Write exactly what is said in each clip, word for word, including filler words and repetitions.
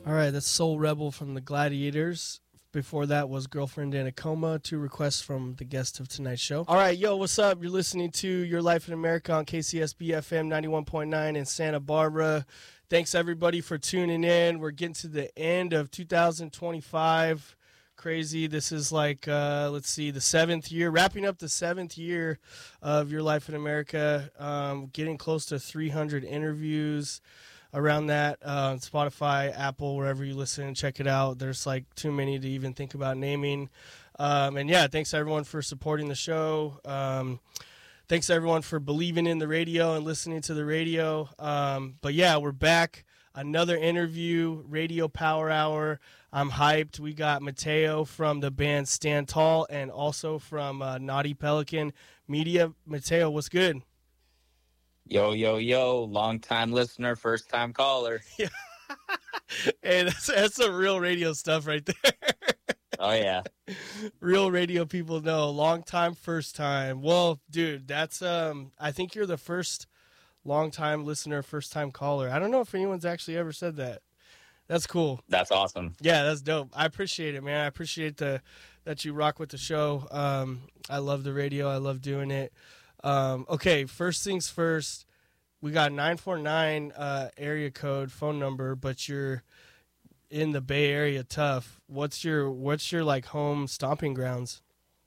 All right, that's Soul Rebel from the Gladiators. Before that was Girlfriend in a Coma, two requests from the guest of tonight's show. All right, yo, what's up? You're listening to Your Life in America on K C S B F M ninety-one point nine in Santa Barbara. Thanks, everybody, for tuning in. We're getting to the end of two thousand twenty-five. Crazy. This is like, uh, let's see, the seventh year, wrapping up the seventh year of Your Life in America, um, getting close to three hundred interviews. Around that, uh, Spotify, Apple, wherever you listen, check it out. There's like too many to even think about naming. Um, and yeah, thanks everyone for supporting the show. Um, thanks everyone for believing in the radio and listening to the radio. Um, but yeah, we're back. Another interview, Radio Power Hour. I'm hyped. We got Mateo from the band Stand Tall and also from uh, Naughty Pelican Media. Mateo, what's good? Yo, yo, yo, long-time listener, first-time caller. Yeah. Hey, that's, that's some real radio stuff right there. Oh, yeah. Real radio people know. Long time, first time. Well, dude, that's, um, I think you're the first long-time listener, first-time caller. I don't know if anyone's actually ever said that. That's cool. That's awesome. Yeah, that's dope. I appreciate it, man. I appreciate the that you rock with the show. Um, I love the radio. I love doing it. Um, okay, first things first, we got nine four nine uh, area code phone number, but you're in the Bay Area tough. What's your, what's your like home stomping grounds?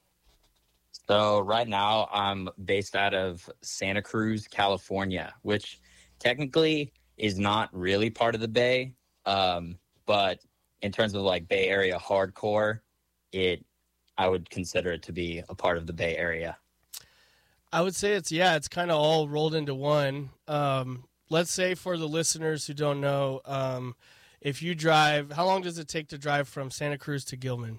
So right now I'm based out of Santa Cruz, California, which technically is not really part of the Bay. Um, but in terms of like Bay Area hardcore, it, I would consider it to be a part of the Bay Area. I would say it's, yeah, it's kind of all rolled into one. Um, let's say for the listeners who don't know, um, if you drive, how long does it take to drive from Santa Cruz to Gilman?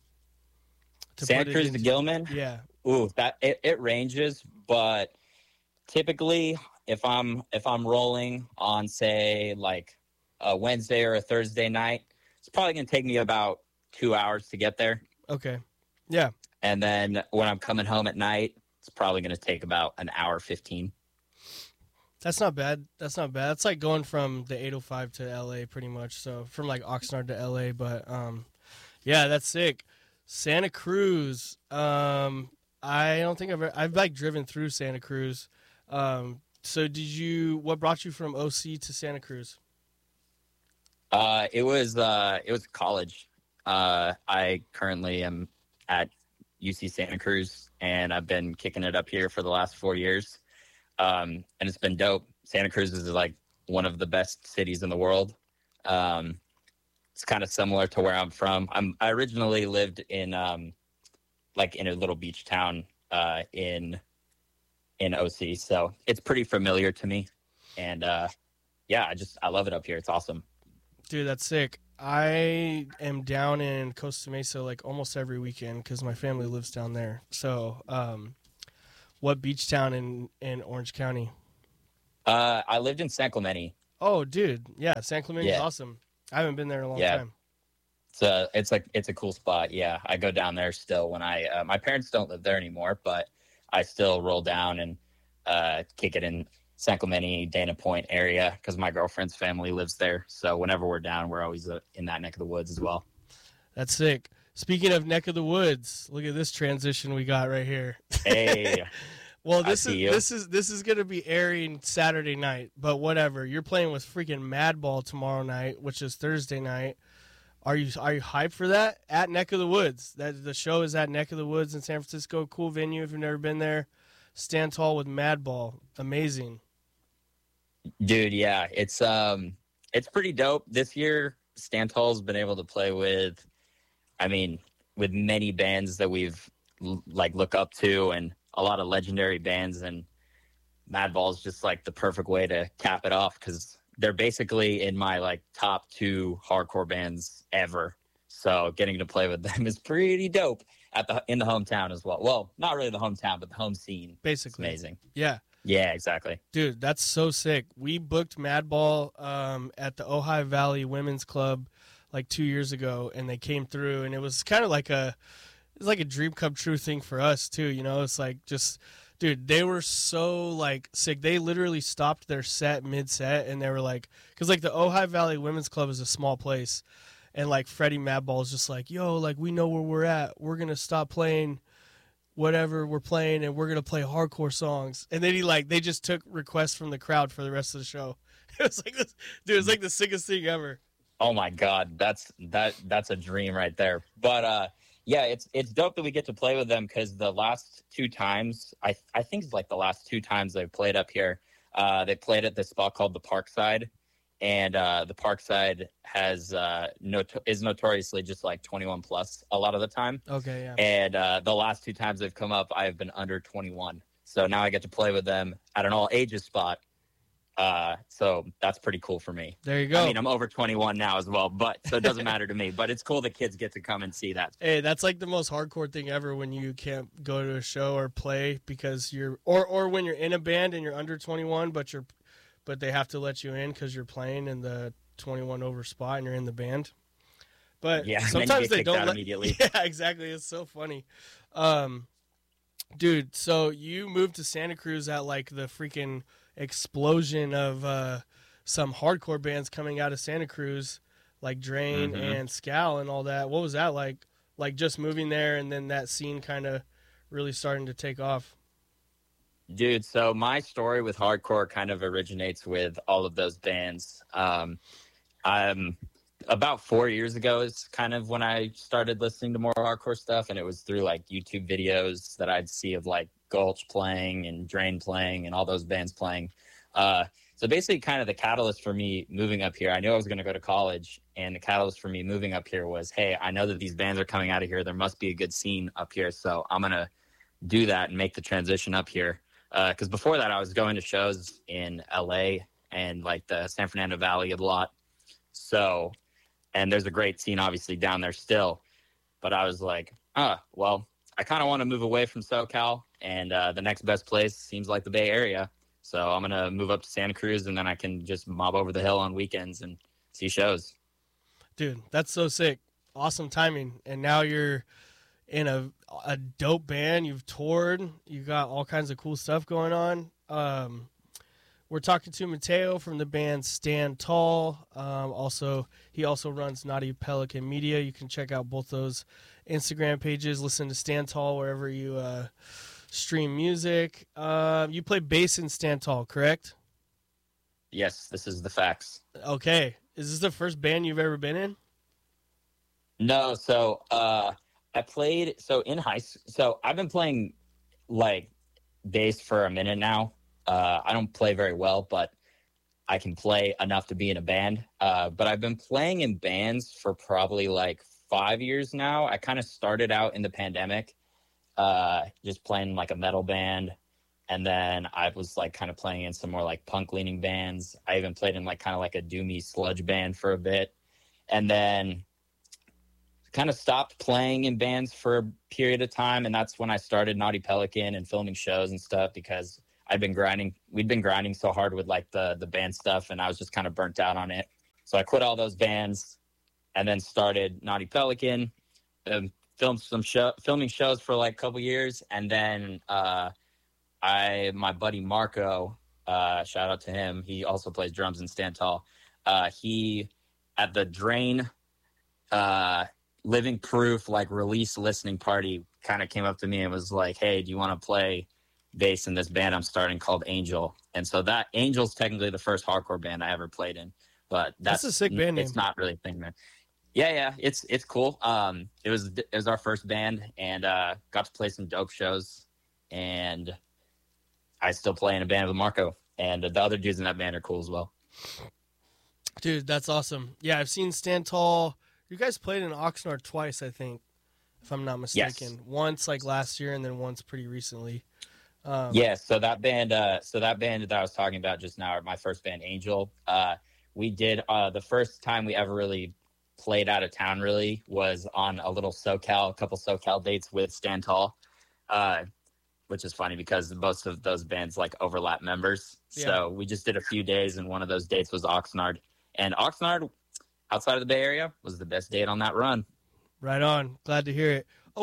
To Santa Cruz into, to Gilman? Yeah. Ooh, that it, it ranges, but typically if I'm if I'm rolling on say like a Wednesday or a Thursday night, it's probably gonna take me about two hours to get there. Okay. Yeah. And then when I'm coming home at night, it's probably going to take about an hour fifteen. That's not bad. That's not bad. It's like going from the eight oh five to L A pretty much. So from like Oxnard to L A. But um, yeah, that's sick. Santa Cruz. Um, I don't think I've ever, I've like driven through Santa Cruz. Um, so did you? What brought you from O C to Santa Cruz? Uh, it was uh, it was college. Uh, I currently am at U C Santa Cruz, and I've been kicking it up here for the last four years. Um, and it's been dope. Santa Cruz is like one of the best cities in the world. Um, it's kind of similar to where I'm from. I'm, I originally lived in, um, like in a little beach town, uh, in, in O C. So it's pretty familiar to me. And, uh, yeah, I just, I love it up here. It's awesome. Dude, that's sick. I am down in Costa Mesa like almost every weekend because my family lives down there. So, um, what beach town in, in Orange County? Uh, I lived in San Clemente. Oh, dude, yeah, San Clemente is yeah. awesome. I haven't been there in a long yeah. time. It's a, it's like it's a cool spot. Yeah, I go down there still when I. Uh, my parents don't live there anymore, but I still roll down and uh, kick it in San Clemente, Dana Point area because my girlfriend's family lives there. So whenever we're down, we're always uh, in that neck of the woods as well. That's sick. Speaking of neck of the woods, look at this transition we got right here. Hey. Well, this is you. this is this is going to be airing Saturday night, but whatever. You're playing with freaking Madball tomorrow night, which is Thursday night. Are you are you hyped for that? At Neck of the Woods. That the show is at Neck of the Woods in San Francisco. Cool venue if you've never been there. Stand Tall with Madball. Amazing. Dude, yeah. It's um it's pretty dope. This year Stand Tall's been able to play with I mean, with many bands that we've like look up to and a lot of legendary bands, and Madball's just like the perfect way to cap it off because they're basically in my like top two hardcore bands ever. So getting to play with them is pretty dope at the in the hometown as well. Well, not really the hometown, but the home scene. Basically, it's amazing. Yeah, yeah, exactly. Dude, that's so sick. We booked Madball um, at the Ojai Valley Women's Club like two years ago, and they came through, and it was kind of like a. It's like a dream come true thing for us too, you know. It's like just Dude, they were so like sick. They literally stopped their set mid set, and they were like, because like the Ojai Valley Women's Club is a small place, and like Freddie Madball is just like, yo, like we know where we're at. We're gonna stop playing whatever we're playing, and we're gonna play hardcore songs. And then he like they just took requests from the crowd for the rest of the show. It was like this, dude. It was like the sickest thing ever. Oh my God, that's that that's a dream right there. But uh, yeah, it's it's dope that we get to play with them because the last two times, I I think it's like the last two times they've played up here, uh, they played at this spot called the Parkside, and uh, the Parkside has uh, not- is notoriously just like twenty-one plus a lot of the time. Okay, yeah. And uh, the last two times they've come up, I have been under twenty-one. So now I get to play with them at an all ages spot. Uh, so that's pretty cool for me. There you go. I mean, I'm over twenty-one now as well, but so it doesn't matter to me. But it's cool that kids get to come and see that. Hey, that's like the most hardcore thing ever when you can't go to a show or play because you're, or or when you're in a band and you're under twenty-one, but you're, but they have to let you in because you're playing in the twenty-one over spot and you're in the band. But yeah, sometimes they don't let, immediately. Yeah, exactly. It's so funny. Um, dude, so you moved to Santa Cruz at like the freaking explosion of uh, some hardcore bands coming out of Santa Cruz, like Drain mm-hmm. and Scal and all that. What was that like? Like just moving there and then that scene kind of really starting to take off. Dude, so my story with hardcore kind of originates with all of those bands. Um, I'm about four years ago is kind of when I started listening to more hardcore stuff, and it was through like YouTube videos that I'd see of like Gulch playing and Drain playing and all those bands playing. Uh, so basically kind of the catalyst for me moving up here, I knew I was going to go to college, and the catalyst for me moving up here was, hey, I know that these bands are coming out of here. There must be a good scene up here. So I'm going to do that and make the transition up here. Because uh, before that, I was going to shows in L A and like the San Fernando Valley a lot. So, and there's a great scene obviously down there still. But I was like, ah, well, I kind of want to move away from SoCal, and uh, the next best place seems like the Bay Area. So I'm going to move up to Santa Cruz, and then I can just mob over the hill on weekends and see shows. Dude, that's so sick. Awesome timing. And now you're in a a dope band. You've toured. You got all kinds of cool stuff going on. Um, we're talking to Mateo from the band Stand Tall. Um, also, he also runs Naughty Pelican Media. You can check out both those Instagram pages. Listen to Stand Tall wherever you uh, stream music. Uh, you play bass in Stand Tall, correct? Yes, this is the facts. Okay. Is this the first band you've ever been in? No, so uh, I played so in high school. So I've been playing like bass for a minute now. Uh, I don't play very well, but I can play enough to be in a band. Uh, but I've been playing in bands for probably like five years now. I kind of started out in the pandemic, uh, just playing like a metal band. And then I was like kind of playing in some more like punk leaning bands. I even played in like kind of like a doomy sludge band for a bit. And then kind of stopped playing in bands for a period of time. And that's when I started Naughty Pelican and filming shows and stuff, because I'd been grinding. We'd been grinding so hard with like the, the band stuff, and I was just kind of burnt out on it. So I quit all those bands and then started Naughty Pelican, um, filmed some show, filming shows for like a couple years. And then uh, I, my buddy Marco, uh, shout out to him. He also plays drums in Stand Tall. Uh, he, at the Drain uh, Living Proof like release listening party, kind of came up to me and was like, hey, do you want to play bass in this band I'm starting called Angel? And so that Angel's technically the first hardcore band I ever played in, but that's, that's a sick band name. It's not really a thing, man. Yeah, yeah, it's it's cool. Um, it was it was our first band, and uh, got to play some dope shows, and I still play in a band with Marco, and the other dudes in that band are cool as well. Dude, that's awesome. Yeah, I've seen Stand Tall. You guys played in Oxnard twice, I think, if I'm not mistaken. Yes. Once like last year, and then once pretty recently. Um, yeah, so that band, uh, so that band that I was talking about just now, my first band, Angel, uh, we did uh, the first time we ever really played out of town. Really was on a little SoCal, a couple SoCal dates with Stand Tall, uh, which is funny because most of those bands like overlap members. Yeah. So we just did a few days, and one of those dates was Oxnard, and Oxnard, outside of the Bay Area, was the best date on that run. Right on. Glad to hear it. Oh wait,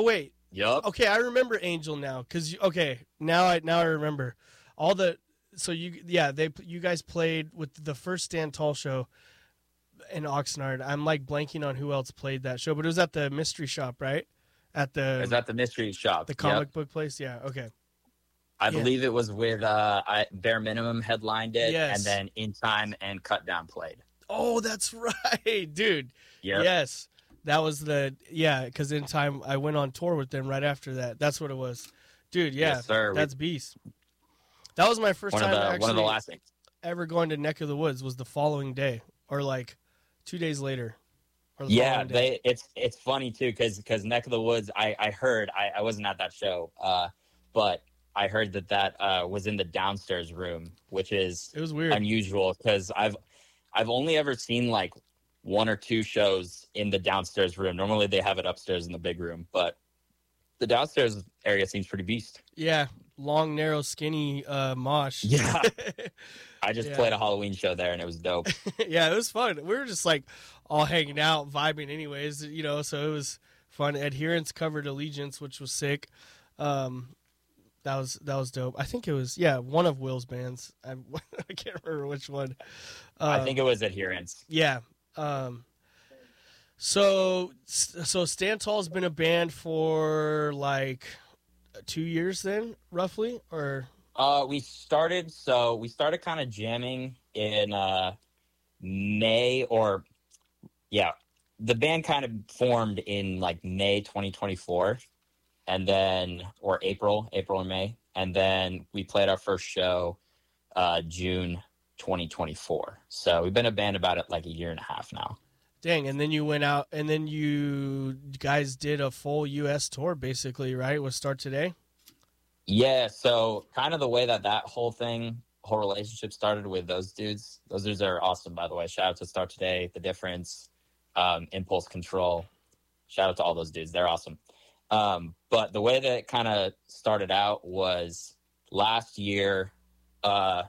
Yup. Okay, I remember Angel now because okay now I now I remember all the so you yeah they you guys played with the first Stand Tall show in Oxnard. I'm like blanking on who else played that show, but it was at the Mystery Shop, right? At the Is that the Mystery Shop? the comic Yep. book place? Yeah. Okay. I Yeah. believe it was with uh, I, Bare Minimum headlined it, Yes. and then In Time and Cut Down played. Oh, that's right, dude. Yep. Yes, that was the yeah. Because in time, I went on tour with them right after that. That's what it was, dude. Yeah, Yes, sir. that's beast. That was my first One of time the actually one of the last things. ever going to Neck of the Woods. Was the following day or like two days later. Or the Yeah, following day. they it's it's funny too because because Neck of the Woods. I I heard I, I wasn't at that show, uh, but I heard that that uh, was in the downstairs room, which is It was weird. unusual because I've I've only ever seen like one or two shows in the downstairs room. Normally they have it upstairs in the big room, but the downstairs area seems pretty beast. Yeah, long, narrow, skinny uh, mosh. Yeah. I just Yeah. played a Halloween show there and it was dope. Yeah, it was fun. We were just like all hanging out, vibing, anyways. You know, so it was fun. Adherence covered Allegiance, which was sick. Um, that was that was dope. I think it was yeah one of Will's bands. I, I can't remember which one. I Um, think it was Adherence. yeah. Um, so so Stand Tall's been a band for like two years then, roughly, or Uh, we started so we started kind of jamming in uh, May or yeah, the band kind of formed in like May twenty twenty-four, and then or April, April or May, and then we played our first show uh, June twenty twenty-four. So we've been a band about it like a year and a half now. dang. And then you went out, and then you guys did a full U S tour, basically, right? With Start Today. Yeah, so kind of the way that that whole thing, whole relationship started with those dudes. Those dudes are awesome, by the way. Shout out to Start Today, The Difference, um, Impulse Control. Shout out to all those dudes. They're awesome. Um, but the way that it kind of started out was last year. Uh,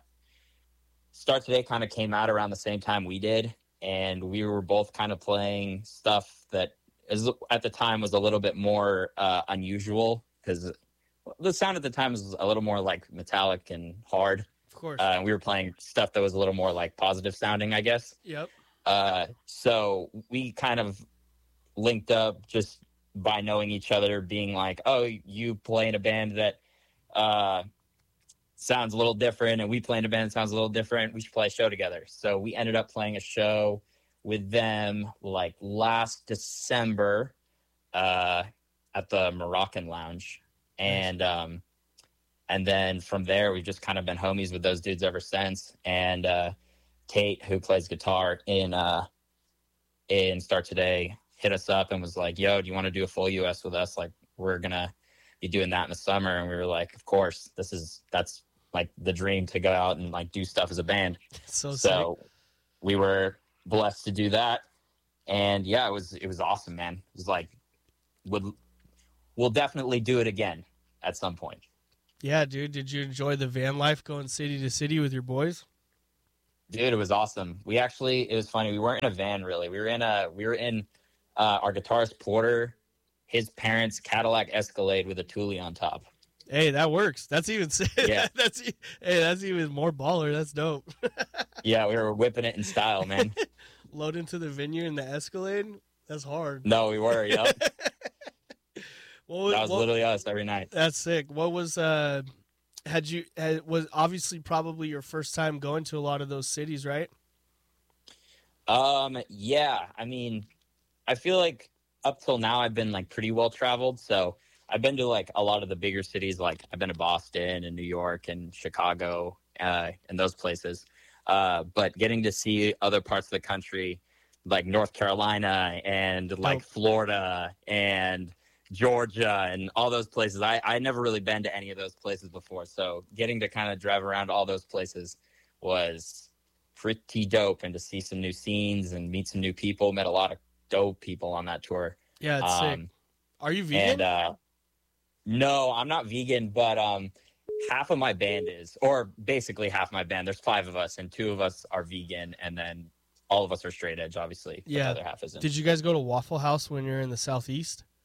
Start Today kind of came out around the same time we did, and we were both kind of playing stuff that is, at the time was a little bit more uh, unusual because the sound at the time was a little more like metallic and hard. Of course. Uh, and we were playing stuff that was a little more like positive sounding, I guess. Yep. Uh, so we kind of linked up just by knowing each other, being like, oh, you play in a band that uh, sounds a little different, and we play in a band that sounds a little different. We should play a show together. So we ended up playing a show with them like last December uh, at the Moroccan Lounge. And um, and then from there, we've just kind of been homies with those dudes ever since. And uh, Tate, who plays guitar in uh, in Start Today, hit us up and was like, "Yo, do you want to do a full U S with us? Like, we're gonna be doing that in the summer." And we were like, "Of course, this is that's like the dream to go out and like do stuff as a band." So So we were blessed to do that, and yeah, it was it was awesome, man. It was like, would we'll definitely do it again at some point. yeah, dude. Did you enjoy the van life going city to city with your boys? Dude, it was awesome. We actually, it was funny. We weren't in a van really. We were in a, we were in uh, our guitarist Porter, his parents' Cadillac Escalade with a Thule on top. Hey, that works. That's even Yeah. that's e- hey, that's even more baller. That's dope. Yeah, we were whipping it in style, man. Load into the venue in the Escalade. That's hard. No, we were. Yep. What was, That was what- literally us every night. That's sick. What was uh had you had, was obviously probably your first time going to a lot of those cities, right? Um, yeah, I mean, I feel like up till now I've been like pretty well traveled. So I've been to like a lot of the bigger cities. Like I've been to Boston and New York and Chicago, uh, and those places. Uh, but getting to see other parts of the country, like North Carolina and like Dope. Florida and Georgia and all those places. I I never really been to any of those places before. So getting to kind of drive around all those places was pretty dope, and to see some new scenes and meet some new people. Met a lot of dope people on that tour. Yeah, it's sick. Um, Are you vegan? and uh, no, I'm not vegan, but um, half of my band is, or basically half my band. There's five of us, and two of us are vegan, and then all of us are straight edge, obviously. but Yeah. The other half isn't. Did you guys go to Waffle House when you're in the southeast?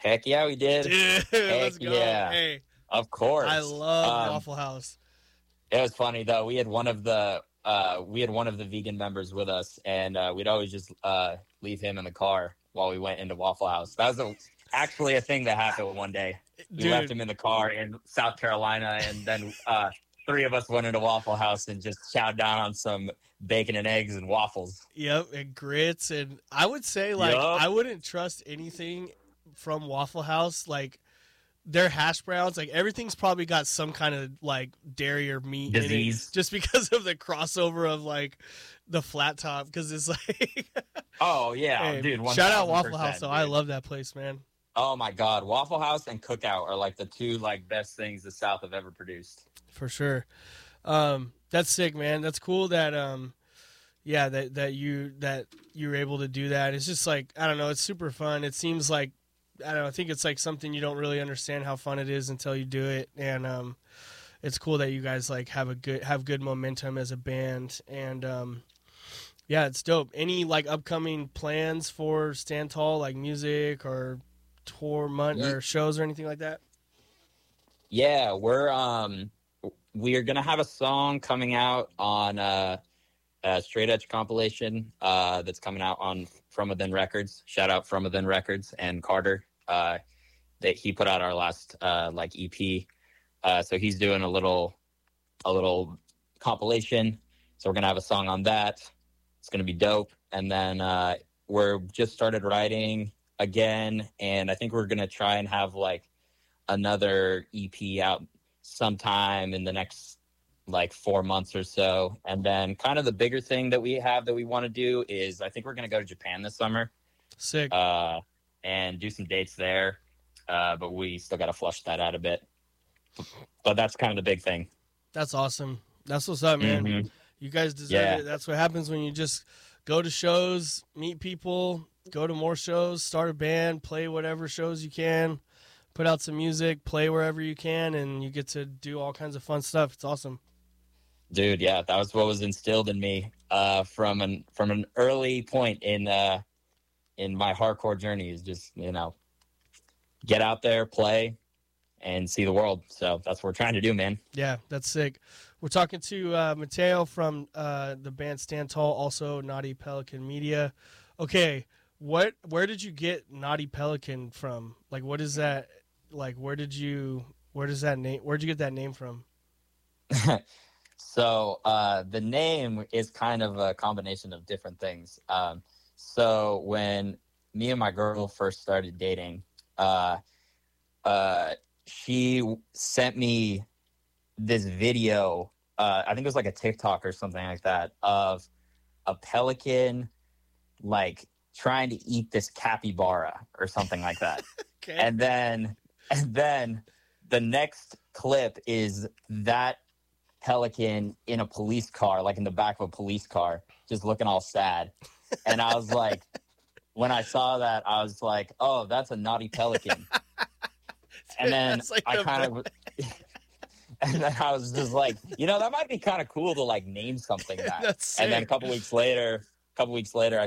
Heck yeah, we did. Dude, Heck let's go. yeah. Hey, Of course. I love Um, Waffle House. It was funny though. We had one of the uh, we had one of the vegan members with us, and uh, we'd always just uh, leave him in the car while we went into Waffle House. That was a, actually a thing that happened one day. We Dude. left him in the car in South Carolina, and then uh, three of us went into Waffle House and just chowed down on some bacon and eggs and waffles. Yep, and grits, and I would say like Yup. I wouldn't trust anything from Waffle House. Like their hash browns, like everything's probably got some kind of like dairy or meat Disease. in it, just because of the crossover of like the flat top. Because it's like, Oh yeah, hey, dude! shout out one thousand Waffle House. percent, though. dude. I love that place, man. Oh my God, Waffle House and Cookout are like the two like best things the South have ever produced. For sure. Um, that's sick, man. That's cool that um, yeah, that that you that you were able to do that. It's just like I don't know. It's super fun. It seems like I don't know. I think it's like something you don't really understand how fun it is until you do it, and um, it's cool that you guys like have a good have good momentum as a band, and um, yeah, it's dope. Any like upcoming plans for Stand Tall, like music or tour month Ye- or shows or anything like that? Yeah, we're um we're gonna have a song coming out on uh, a Straight Edge compilation uh, that's coming out on From Within Records. Shout out From Within Records and Carter. Uh, that he put out our last uh, like E P. Uh, so he's doing a little a little compilation. So we're gonna have a song on that. It's gonna be dope. And then uh, we're just started writing again, and I think we're gonna try and have like another E P out sometime in the next like four months or so. And then kind of the bigger thing that we have that we want to do is I think we're going to go to Japan this summer Sick. uh, and do some dates there. Uh, but we still got to flush that out a bit. But that's kind of the big thing. That's awesome. That's what's up, man. Mhm. You guys deserve Yeah. it. That's what happens when you just go to shows, meet people, go to more shows, start a band, play whatever shows you can, put out some music, play wherever you can, and you get to do all kinds of fun stuff. It's awesome. Dude, yeah, that was what was instilled in me uh, from an from an early point in uh, in my hardcore journey is just, you know, get out there, play, and see the world. So that's what we're trying to do, man. Yeah, that's sick. We're talking to uh, Mateo from uh, the band Stand Tall, also Naughty Pelican Media. Okay, what? Where did you get Naughty Pelican from? Like, what is that? Like, where did you? Where does that name? Where'd you get that name from? So uh, the name is kind of a combination of different things. Um, so when me and my girl first started dating, uh, uh, she sent me this video. Uh, I think it was like a TikTok or something like that of a pelican like trying to eat this capybara or something like that. Okay. And then, and then the next clip is that pelican in a police car, like in the back of a police car, just looking all sad. And I was like, when I saw that, I was like, oh, that's a naughty pelican. And then That's like I the kind of, and then I was just like, you know, that might be kind of cool to like name something that. That's And then a sick. couple weeks later, a couple weeks later, I